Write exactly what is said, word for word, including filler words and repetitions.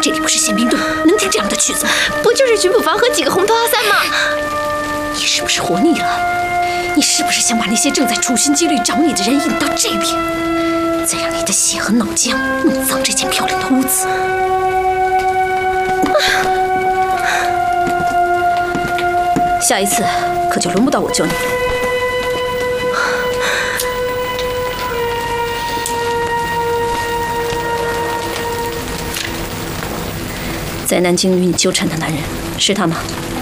这里不是宪兵队，能听这样的曲子吗？ 不就是巡捕房和几个红头阿三吗？ 你是不是活腻了？你是不是想把那些正在处心积虑找你的人引到这边，再让你的血和脑浆弄脏这间漂亮的屋子？下一次可就轮不到我救你了。在南京与你纠缠的男人是他吗？